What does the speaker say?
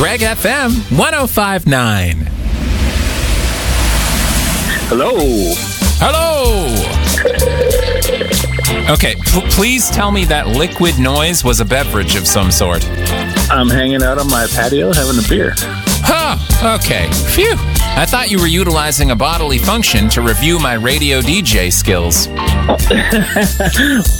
Greg FM 1059. Hello. Hello. Okay, please tell me that liquid noise was a beverage of some sort. I'm hanging out on my patio having a beer. Huh, okay. Phew. I thought you were utilizing a bodily function to review my radio DJ skills.